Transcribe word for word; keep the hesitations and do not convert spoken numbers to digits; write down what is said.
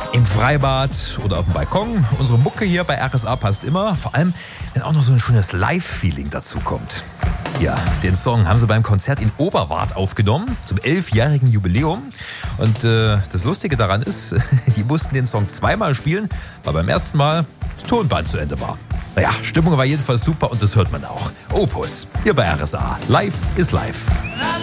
im Freibad oder auf dem Balkon. Unsere Mucke hier bei R S A passt immer. Vor allem, wenn auch noch so ein schönes Live-Feeling dazu kommt. Ja, den Song haben sie beim Konzert in Oberwart aufgenommen, zum elfjährigen Jubiläum. Und äh, das Lustige daran ist, die mussten den Song zweimal spielen, weil beim ersten Mal das Tonband zu Ende war. Naja, Stimmung war jedenfalls super und das hört man auch. Opus, hier bei R S A. Live ist live.